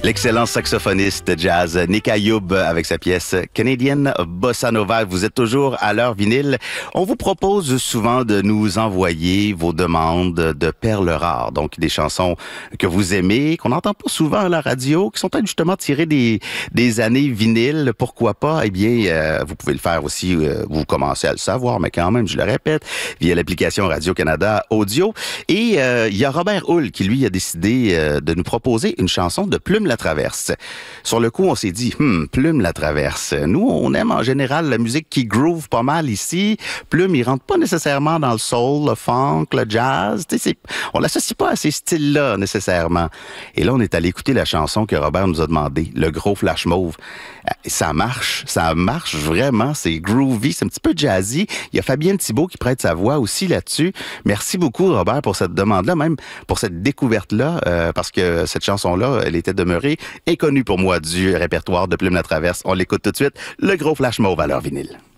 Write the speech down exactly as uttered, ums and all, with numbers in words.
L'excellent saxophoniste jazz Nick Ayoub avec sa pièce Canadian Bossa Nova. Vous êtes toujours à l'heure vinyle. On vous propose souvent de nous envoyer vos demandes de perles rares, donc des chansons que vous aimez, qu'on n'entend pas souvent à la radio, qui sont peut-être justement tirées des, des années vinyles. Pourquoi pas? Eh bien, euh, vous pouvez le faire aussi, euh, vous commencez à le savoir, mais quand même, je le répète, via l'application Radio-Canada Audio. Et euh, il y a Robert Hull qui, lui, a décidé euh, de nous proposer une chanson de Plume la Traverse. Sur le coup, on s'est dit, hmm, Plume la Traverse. Nous, on aime en général la musique qui groove pas mal ici. Plume, il rentre pas nécessairement dans le soul, le funk, le jazz. C'est, on l'associe pas à ces styles-là nécessairement. Et là, on est allé écouter la chanson que Robert nous a demandé, Le Gros Flash Mauve. Ça marche, ça marche vraiment. C'est groovy, c'est un petit peu jazzy. Il y a Fabienne Thibault qui prête sa voix aussi là-dessus. Merci beaucoup, Robert, pour cette demande-là, même pour cette découverte-là, euh, parce que cette chanson-là, elle était demeurée inconnue pour moi du répertoire de Plume la Traverse. On l'écoute tout de suite. Le Gros Flash Mauve à l'heure vinyle.